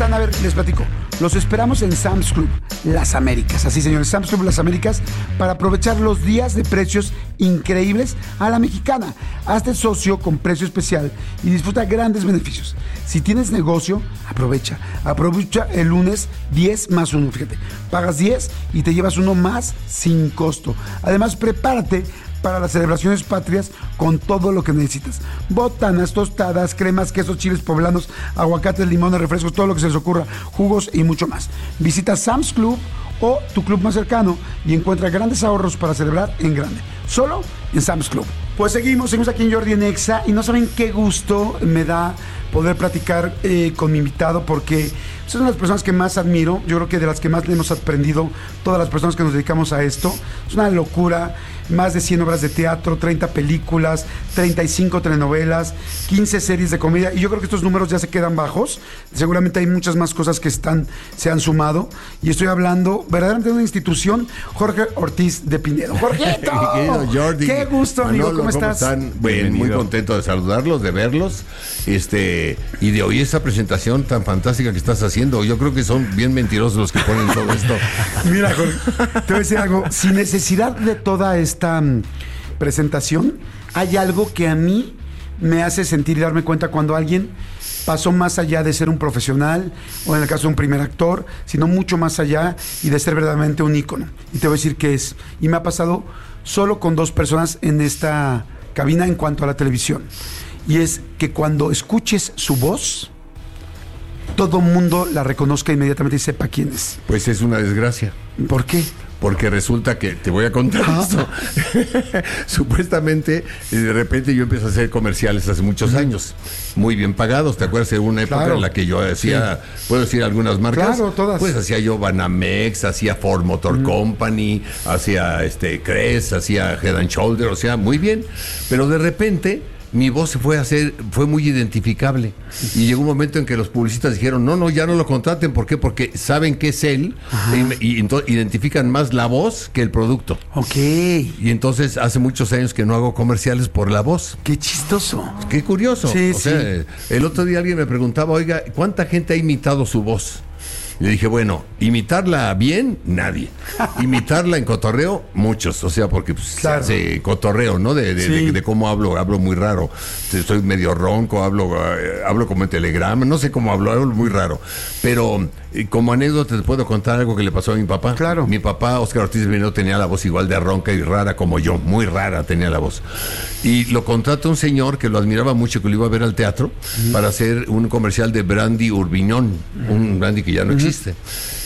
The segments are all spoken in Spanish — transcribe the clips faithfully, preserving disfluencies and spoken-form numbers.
están? A ver, les platico. Los esperamos en Sam's Club Las Américas. Así, señores, Sam's Club Las Américas, para aprovechar los días de precios increíbles a la mexicana. Hazte socio con precio especial y disfruta grandes beneficios. Si tienes negocio, aprovecha. Aprovecha el lunes diez más uno, fíjate. Pagas diez y te llevas uno más sin costo. Además, prepárate para las celebraciones patrias con todo lo que necesitas. Botanas, tostadas, cremas, quesos, chiles poblanos, aguacates, limones, refrescos, todo lo que se les ocurra, jugos y mucho más. Visita Sam's Club o tu club más cercano y encuentra grandes ahorros para celebrar en grande. Solo en Sam's Club. Pues seguimos, seguimos aquí en Jordi en Exa y no saben qué gusto me da poder platicar eh, con mi invitado, porque son una de las personas que más admiro. Yo creo que de las que más le hemos aprendido todas las personas que nos dedicamos a esto. Es una locura. Más de cien obras de teatro, treinta películas, treinta y cinco telenovelas, quince series de comedia. Y yo creo que estos números ya se quedan bajos. Seguramente hay muchas más cosas que están, se han sumado. Y estoy hablando verdaderamente de una institución, Jorge Ortiz de Pinedo. ¡Jorgito! Jordi, ¡qué gusto, Manolo, amigo! ¿Cómo estás? Están? Bien, muy contento de saludarlos, de verlos, este y de oír esta presentación tan fantástica que estás haciendo. Yo creo que son bien mentirosos los que ponen todo esto. Mira, Jorge, te voy a decir algo. Sin necesidad de toda esta esta um, presentación, hay algo que a mí me hace sentir y darme cuenta cuando alguien pasó más allá de ser un profesional, o en el caso de un primer actor, sino mucho más allá y de ser verdaderamente un ícono. Y te voy a decir qué es. Y me ha pasado solo con dos personas en esta cabina en cuanto a la televisión. Y es que cuando escuches su voz, todo mundo la reconozca inmediatamente y sepa quién es. Pues es una desgracia. ¿Por qué? Porque resulta que, te voy a contar ah. esto, supuestamente, de repente yo empecé a hacer comerciales hace muchos uh-huh. años, muy bien pagados. ¿Te acuerdas de una época claro. en la que yo hacía, sí. puedo decir algunas marcas? Claro, todas. Pues hacía yo Banamex, hacía Ford Motor uh-huh. Company, hacía este Crest, hacía Head and Shoulder, o sea, muy bien. Pero de repente mi voz se fue a hacer, fue muy identificable. Y llegó un momento en que los publicistas dijeron, no, no, ya no lo contraten. ¿Por qué? Porque saben que es él y, y entonces identifican más la voz que el producto. Ok. Y entonces hace muchos años que no hago comerciales por la voz. Qué chistoso. Qué curioso. Sí, o sí. sea, el otro día alguien me preguntaba, oiga, ¿cuánta gente ha imitado su voz? Le dije, bueno, imitarla bien, nadie. Imitarla en cotorreo, muchos. O sea, porque pues, claro. se hace cotorreo, ¿no? De, de, sí. de, de cómo hablo, hablo muy raro. Estoy medio ronco, hablo, eh, hablo como en Telegram, no sé cómo hablo, hablo muy raro. Pero eh, como anécdota te puedo contar algo que le pasó a mi papá. Claro. Mi papá, Óscar Ortiz de Pinedo, tenía la voz igual de ronca y rara como yo, muy rara tenía la voz. Y lo contrata un señor que lo admiraba mucho, que lo iba a ver al teatro, uh-huh. para hacer un comercial de Brandy Urbiñón, uh-huh. un brandy que ya no uh-huh. existe.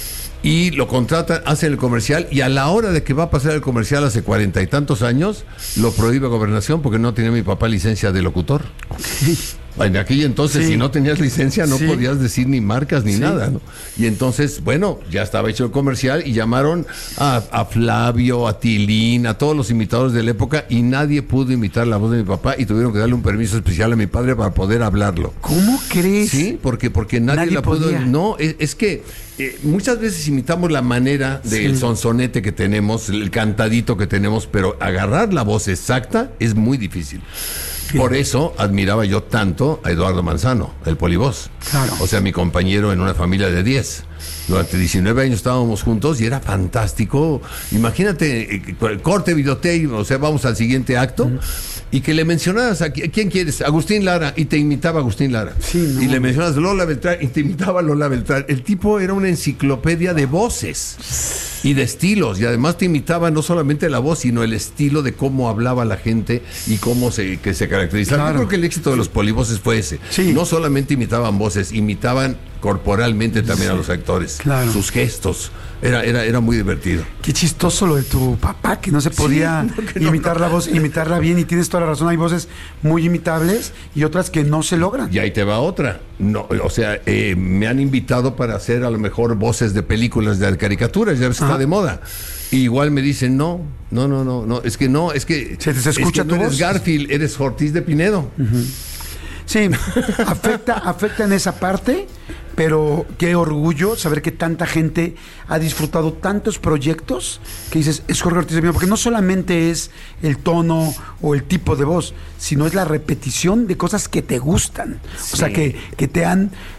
Y lo contratan, hacen el comercial, y a la hora de que va a pasar el comercial hace cuarenta y tantos años, lo prohíbe Gobernación porque no tenía mi papá licencia de locutor. Okay. En aquel entonces, sí. si no tenías licencia, no sí. podías decir ni marcas ni sí. nada, ¿no? Y entonces, bueno, ya estaba hecho el comercial y llamaron a, a Flavio, a Tilín, a todos los imitadores de la época, y nadie pudo imitar la voz de mi papá y tuvieron que darle un permiso especial a mi padre para poder hablarlo. ¿Cómo crees? Sí, porque, porque nadie, nadie la pudo. Podía. No, es, es que eh, muchas veces imitamos la manera del sí. sonsonete que tenemos, el cantadito que tenemos, pero agarrar la voz exacta es muy difícil. Por eso admiraba yo tanto a Eduardo Manzano, el polivoz. Claro. O sea, mi compañero en una familia de diez. Durante diecinueve años estábamos juntos y era fantástico. Imagínate, eh, corte, videotape, o sea, vamos al siguiente acto. Uh-huh. Y que le mencionaras a quién quieres, Agustín Lara, y te imitaba Agustín Lara. Sí, no. Y le mencionas Lola Beltrán y te imitaba Lola Beltrán. El tipo era una enciclopedia de voces y de estilos, y además te imitaba no solamente la voz, sino el estilo de cómo hablaba la gente y cómo se, que se caracterizaba. Claro. Yo creo que el éxito de los polivoces fue ese. Sí. No solamente imitaban voces, imitaban corporalmente también sí. a los actores. Claro. Sus gestos. Era, era, era muy divertido. Qué chistoso lo de tu papá, que no se podía sí, no, que no, imitar no. la voz, imitarla bien, y tienes toda la razón. Hay voces muy imitables y otras que no se logran. Y ahí te va otra. No, o sea, eh, me han invitado para hacer a lo mejor voces de películas de caricaturas, ya ves que está de moda. Y igual me dicen, no, no, no, no, no, es que no, es que, ¿se te escucha es que tu no eres voz? Garfield, eres Ortiz de Pinedo. Uh-huh. Sí, afecta, afecta en esa parte, pero qué orgullo saber que tanta gente ha disfrutado tantos proyectos que dices, es Jorge Ortiz de Pinedo, porque no solamente es el tono o el tipo de voz, sino es la repetición de cosas que te gustan. Sí. O sea, que, que te han,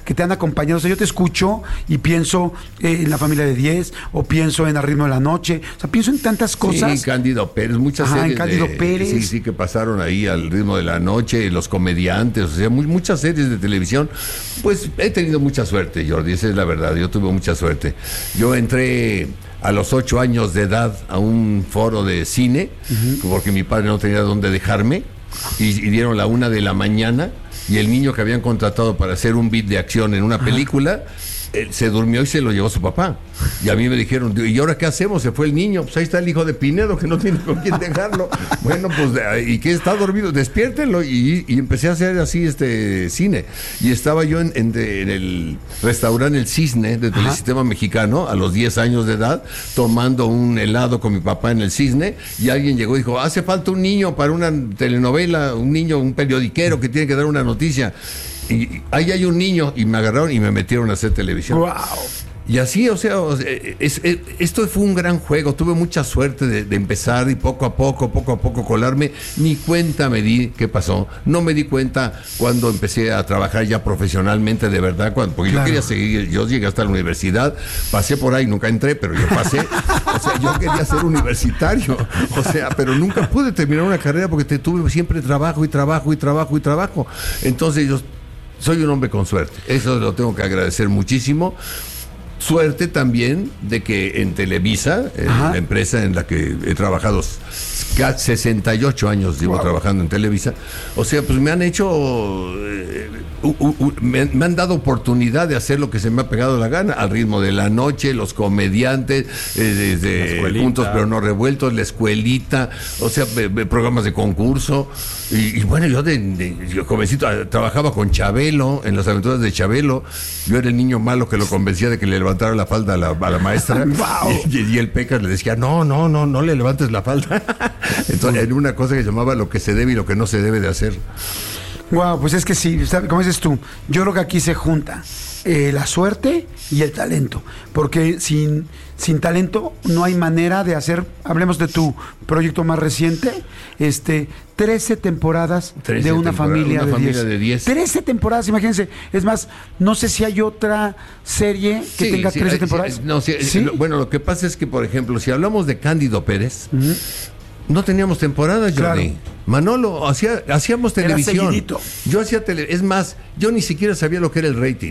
que te han acompañado. O sea, yo te escucho y pienso eh, en La Familia de diez, o pienso en Al Ritmo de la Noche. O sea, pienso en tantas cosas. Sí, Cándido Pérez, muchas Ajá, series. en Cándido de, Pérez. Sí, sí, que pasaron ahí Al Ritmo de la Noche, Los Comediantes, o sea, muy, muchas series de televisión. Pues he tenido mucha suerte, Jordi, esa es la verdad. Yo tuve mucha suerte. Yo entré a los ocho años de edad a un foro de cine, uh-huh. porque mi padre no tenía dónde dejarme, y, y dieron la una de la mañana, y el niño que habían contratado para hacer un beat de acción en una película, él se durmió y se lo llevó su papá. Y a mí me dijeron, ¿y ahora qué hacemos? Se fue el niño. Pues ahí está el hijo de Pinedo, que no tiene con quién dejarlo. Bueno, pues, ¿y qué está dormido? Despiértenlo. Y, y empecé a hacer así este cine. Y estaba yo en, en, en el restaurante El Cisne de Telesistema Mexicano, a los diez años de edad, tomando un helado con mi papá en el Cisne, y alguien llegó y dijo, hace falta un niño para una telenovela, un niño, un periodiquero que tiene que dar una noticia. Y ahí hay un niño, y me agarraron y me metieron a hacer televisión. ¡Wow! Y así, o sea, es, es, esto fue un gran juego. Tuve mucha suerte de, de empezar y poco a poco, poco a poco colarme. Ni cuenta me di qué pasó. No me di cuenta cuando empecé a trabajar ya profesionalmente, de verdad, cuando, porque claro. yo quería seguir. Yo llegué hasta la universidad, pasé por ahí, nunca entré, pero yo pasé. O sea, yo quería ser universitario. O sea, pero nunca pude terminar una carrera porque te, tuve siempre trabajo y trabajo y trabajo y trabajo. Entonces yo soy un hombre con suerte. Eso lo tengo que agradecer muchísimo. Suerte también de que en Televisa, en la empresa en la que he trabajado sesenta y ocho años, llevo wow. trabajando en Televisa, o sea, pues me han hecho, eh, uh, uh, uh, me, me han dado oportunidad de hacer lo que se me ha pegado la gana, Al Ritmo de la Noche, Los Comediantes, eh, desde Juntos pero no revueltos, La Escuelita, o sea, be, be, programas de concurso, y, y bueno, yo de, de yo jovencito trabajaba con Chabelo, en Las Aventuras de Chabelo. Yo era el niño malo que lo convencía de que le levantara la falda a la, a la maestra. Wow. y, y el Pecas le decía, no, no, no, no le levantes la falda. Entonces, era una cosa que se llamaba lo que se debe y lo que no se debe de hacer. Wow, pues es que sí, como dices tú, yo creo que aquí se junta eh, la suerte y el talento, porque sin, sin talento no hay manera de hacer, hablemos de tu proyecto más reciente, este, trece temporadas trece de una temporada, familia, una de, familia diez. de diez. trece temporadas, imagínense, es más, no sé si hay otra serie que sí, tenga sí, trece sí, temporadas. No, sí, ¿sí? Lo, bueno, lo que pasa es que, por ejemplo, si hablamos de Cándido Pérez, uh-huh. no teníamos temporadas, Jordi. Claro. Manolo, hacía, hacíamos televisión. Yo hacía tele, es más, yo ni siquiera sabía lo que era el rating.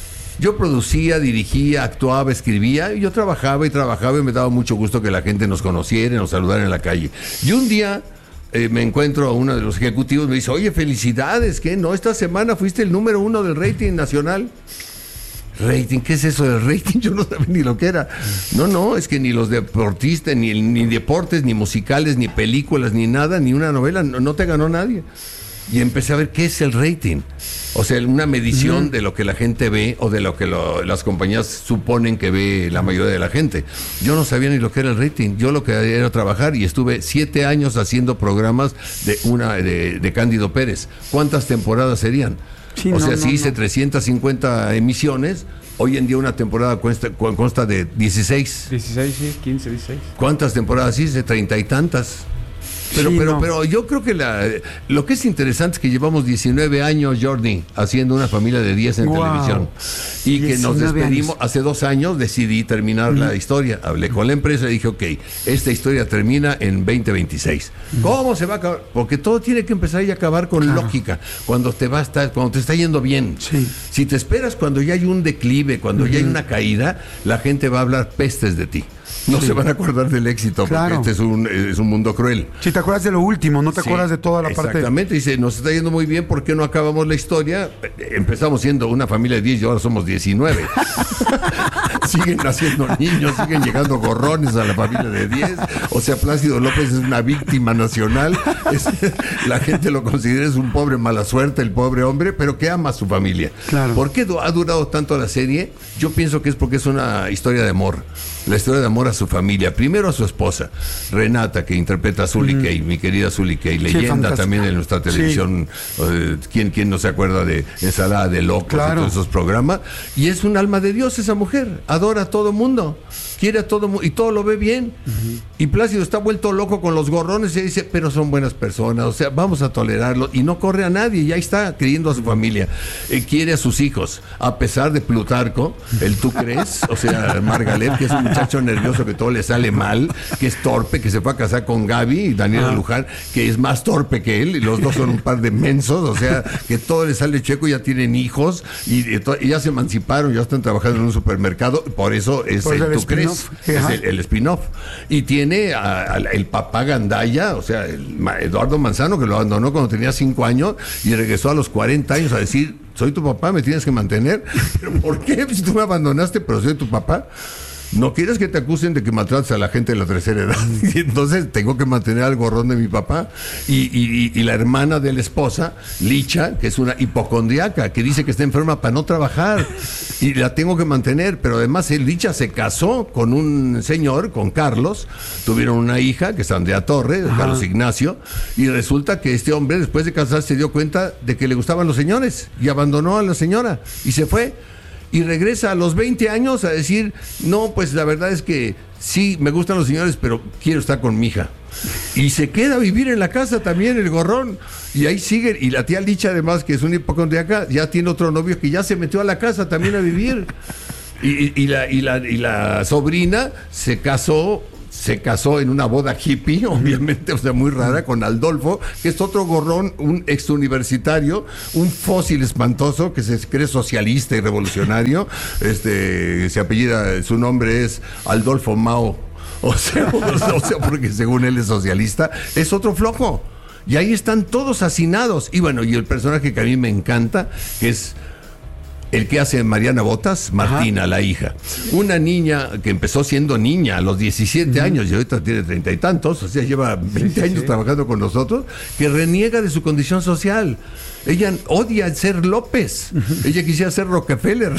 Yo producía, dirigía, actuaba, escribía, y yo trabajaba y trabajaba y me daba mucho gusto que la gente nos conociera y nos saludara en la calle. Y un día eh, me encuentro a uno de los ejecutivos, me dice, oye, felicidades, ¿qué? No, esta semana fuiste el número uno del rating nacional. Rating, ¿qué es eso del rating? Yo no sabía ni lo que era. No, no, es que ni los deportistas, ni, ni deportes, ni musicales, ni películas, ni nada, ni una novela, no, no te ganó nadie. Y empecé a ver qué es el rating. O sea, una medición uh-huh. de lo que la gente ve o de lo que lo, las compañías suponen que ve la mayoría de la gente. Yo no sabía ni lo que era el rating. Yo lo que era trabajar, y estuve siete años haciendo programas de una de, de Cándido Pérez. ¿Cuántas temporadas serían? Sí, o no, sea, no, si hice no. trescientas cincuenta emisiones, hoy en día una temporada consta, consta de dieciséis. dieciséis, sí, quince, dieciséis. ¿Cuántas temporadas hice? Treinta y tantas. Pero, sí, pero, no. pero yo creo que la, lo que es interesante es que llevamos diecinueve años, Jordi, haciendo una familia de diez en wow. televisión. Y que nos despedimos, años. Hace dos años decidí terminar mm. la historia. Hablé con la empresa y dije, ok, esta historia termina en veinte veintiséis. Mm. ¿Cómo se va a acabar? Porque todo tiene que empezar y acabar con claro. lógica. Cuando te va a estar, cuando te está yendo bien. Sí. Si te esperas cuando ya hay un declive, cuando mm. ya hay una caída, la gente va a hablar pestes de ti. No sí. se van a acordar del éxito, claro. porque este es un, es un mundo cruel. Si te acuerdas de lo último, no te sí, acuerdas de toda la exactamente. parte. Exactamente, dice, nos está yendo muy bien, ¿por qué no acabamos la historia? Empezamos siendo una familia de diez y ahora somos diecinueve. Siguen naciendo niños, siguen llegando gorrones a la familia de diez. O sea, Plácido López es una víctima nacional. Es, la gente lo considera es un pobre mala suerte, el pobre hombre, pero que ama a su familia. Claro. ¿Por qué ha durado tanto la serie? Yo pienso que es porque es una historia de amor. La historia de amor a su familia, primero a su esposa, Renata, que interpreta a Zully Kay, mm. mi querida Zully Kay, leyenda sí, también de nuestra televisión. Sí. Eh, ¿quién, ¿Quién no se acuerda de Ensalada de Locos claro. y todos esos programas? Y es un alma de Dios esa mujer, adora a todo mundo, quiere a todo mundo y todo lo ve bien. Uh-huh. Y Plácido está vuelto loco con los gorrones y dice, pero son buenas personas, o sea, vamos a tolerarlo, y no corre a nadie, y ahí está queriendo a su familia, eh, quiere a sus hijos, a pesar de Plutarco, el tú crees, o sea, Margalef, que es un muchacho nervioso que todo le sale mal, que es torpe, que se fue a casar con Gaby y Daniela uh-huh. Luján, que es más torpe que él, y los dos son un par de mensos, o sea, que todo le sale chueco, ya tienen hijos, y, y, to- y ya se emanciparon, ya están trabajando en un supermercado, por eso es por el, el tú crees, es el, el spin-off, y tiene a, a, el papá Gandaya, o sea, el, Eduardo Manzano, que lo abandonó cuando tenía cinco años y regresó a los cuarenta años a decir, soy tu papá, me tienes que mantener. ¿Pero por qué? Si tú me abandonaste, pero soy tu papá. No quieres que te acusen de que maltratas a la gente de la tercera edad. Y entonces tengo que mantener al gorrón de mi papá. Y, y, y la hermana de la esposa, Licha, que es una hipocondriaca, que dice que está enferma para no trabajar. Y la tengo que mantener. Pero además, Licha se casó con un señor, con Carlos. Tuvieron una hija, que es Andrea Torre, Ajá. Carlos Ignacio. Y resulta que este hombre, después de casarse, se dio cuenta de que le gustaban los señores. Y abandonó a la señora. Y se fue. Y regresa a los veinte años a decir, no, pues la verdad es que sí, me gustan los señores, pero quiero estar con mi hija. Y se queda a vivir en la casa también, el gorrón. Y ahí sigue. Y la tía Licha, además, que es una hipocondriaca, ya tiene otro novio que ya se metió a la casa también a vivir. Y, y, y, la, y, la, y la sobrina se casó... Se casó en una boda hippie, obviamente, o sea, muy rara, con Aldolfo, que es otro gorrón, un ex universitario, un fósil espantoso que se cree socialista y revolucionario. Este, se apellida, su nombre es Aldolfo Mao. O sea, o sea, porque según él es socialista, es otro flojo. Y ahí están todos hacinados. Y bueno, y el personaje que a mí me encanta, que es el que hace Mariana Botas, Martina, Ajá. la hija. Una niña que empezó siendo niña a los diecisiete uh-huh. años y ahorita tiene treinta y tantos, o sea, lleva veinte sí, años sí. trabajando con nosotros, que reniega de su condición social. Ella odia ser López. Uh-huh. Ella quisiera ser Rockefeller.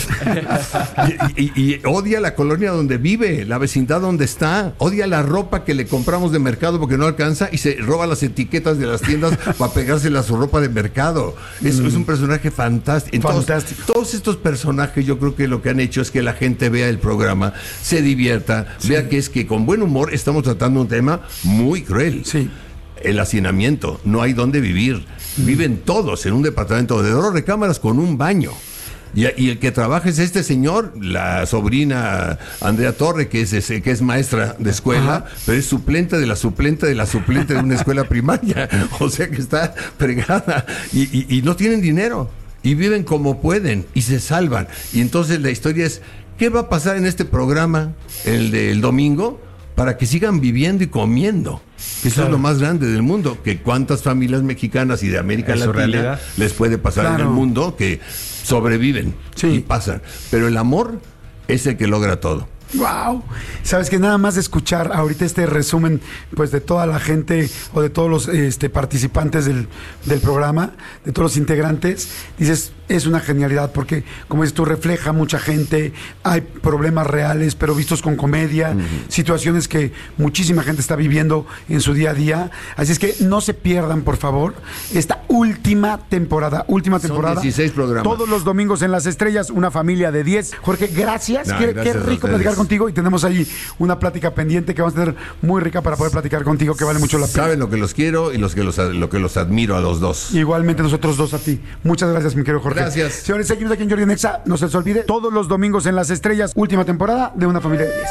y, y, y odia la colonia donde vive, la vecindad donde está. Odia la ropa que le compramos de mercado porque no alcanza y se roba las etiquetas de las tiendas para pegársela a su ropa de mercado. Es, uh-huh. es un personaje fantástico. Entonces, fantástico. Todos estos personajes yo creo que lo que han hecho es que la gente vea el programa, se divierta, sí. vea que es que con buen humor estamos tratando un tema muy cruel. Sí. El hacinamiento, no hay dónde vivir. Mm. Viven todos en un departamento de dos recámaras con un baño. Y, y el que trabaja es este señor, la sobrina Andrea Torre, que es, es, que es maestra de escuela, Ajá. pero es suplente de la suplente de la suplente de una escuela primaria. O sea que está fregada. Y, y, y no tienen dinero. Y viven como pueden y se salvan. Y entonces la historia es, ¿qué va a pasar en este programa, el del domingo, para que sigan viviendo y comiendo? Eso claro. es lo más grande del mundo. Que cuántas familias mexicanas y de América Latina realidad? les puede pasar claro. en el mundo que sobreviven sí. y pasan. Pero el amor es el que logra todo. Wow, sabes que nada más de escuchar ahorita este resumen, pues de toda la gente o de todos los este, participantes del, del programa, de todos los integrantes, dices, es una genialidad porque, como dices tú, refleja mucha gente, hay problemas reales, pero vistos con comedia, uh-huh. situaciones que muchísima gente está viviendo en su día a día. Así es que no se pierdan, por favor, esta última temporada, última temporada. Son dieciséis programas. Todos los domingos en Las Estrellas, una familia de diez. Jorge, gracias. No, qué, gracias qué rico platicar contigo y tenemos ahí una plática pendiente que vamos a tener muy rica para poder platicar contigo, que vale mucho la pena. Saben lo que los quiero y los que los, lo que los admiro a los dos. Igualmente nosotros dos a ti. Muchas gracias, mi querido Jorge. Gracias. Señores, seguimos aquí en Jordi en Exa. No se les olvide, todos los domingos en Las Estrellas, última temporada de Una Familia de diez.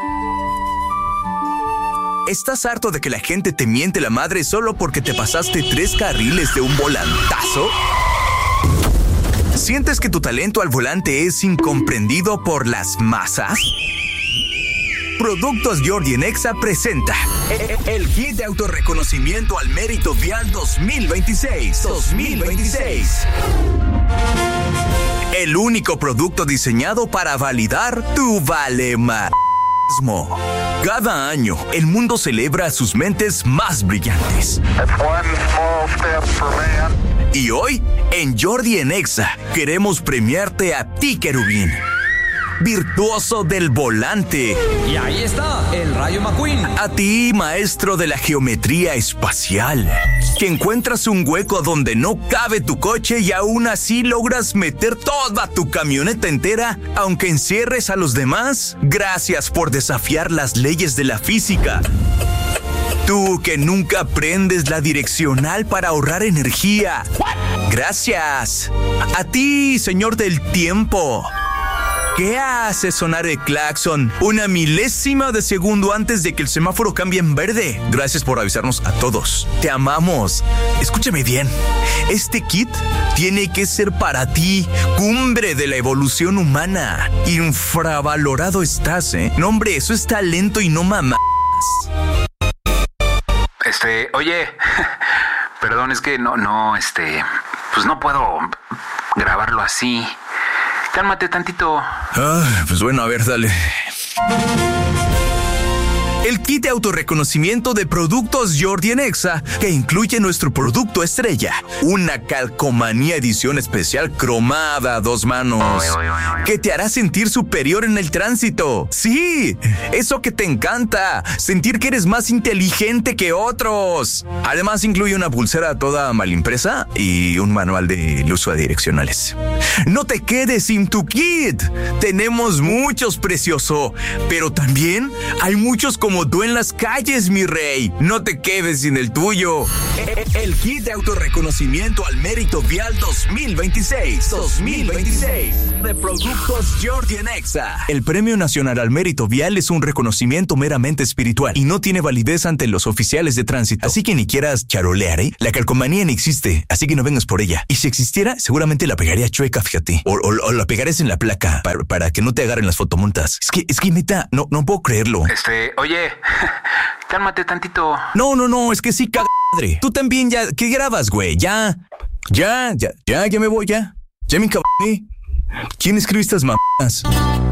¿Estás harto de que la gente te miente la madre solo porque te pasaste tres carriles de un volantazo? ¿Sientes que tu talento al volante es incomprendido por las masas? Productos Jordi en Exa presenta el Kit de Autorreconocimiento al Mérito Vial dos mil veintiséis. dos mil veintiséis. El único producto diseñado para validar tu valemadrismo. Cada año, el mundo celebra a sus mentes más brillantes. Y hoy, en Jordi en Exa, queremos premiarte a ti, querubín. virtuoso del volante. Y ahí está, el Rayo McQueen. A ti, maestro de la geometría espacial, que encuentras un hueco donde no cabe tu coche y aún así logras meter toda tu camioneta entera, aunque encierres a los demás. Gracias por desafiar las leyes de la física. Tú que nunca prendes la direccional para ahorrar energía. Gracias. A ti, señor del tiempo. ¿Qué hace sonar el claxon una milésima de segundo antes de que el semáforo cambie en verde? Gracias por avisarnos a todos. Te amamos. Escúchame bien. Este kit tiene que ser para ti cumbre de la evolución humana. Infravalorado estás, ¿eh? No, hombre, eso es talento y no mamás. Este, oye, perdón, es que no, no, este, pues no puedo grabarlo así. Cálmate tantito. Ah, pues bueno, a ver, dale. El kit de autorreconocimiento de productos Jordi en Exa, que incluye nuestro producto estrella, una calcomanía edición especial cromada a dos manos, que te hará sentir superior en el tránsito. Sí, eso que te encanta, sentir que eres más inteligente que otros. Además incluye una pulsera toda mal impresa y un manual de uso de direccionales. No te quedes sin tu kit. Tenemos muchos, precioso, pero también hay muchos como tú en las calles, mi rey. No te quedes sin el tuyo. El kit de autorreconocimiento al mérito vial dos mil veintiséis. dos mil veintiséis de Productos Jordi en Exa. El Premio Nacional al Mérito Vial es un reconocimiento meramente espiritual y no tiene validez ante los oficiales de tránsito. Así que ni quieras charolear, ¿eh? La calcomanía ni existe, así que no vengas por ella. Y si existiera, seguramente la pegaría chueca, fíjate. O, o, o la pegarías en la placa para, para que no te agarren las fotomontas. Es que, es que neta, no, no puedo creerlo. Este, oye, cálmate tantito. No, no, no, es que sí, caga madre. Tú también ya, ¿qué grabas, güey? Ya, ya, ya, ya, ya me voy, ya. Ya me encabroné. ¿Quién escribe estas mamadas?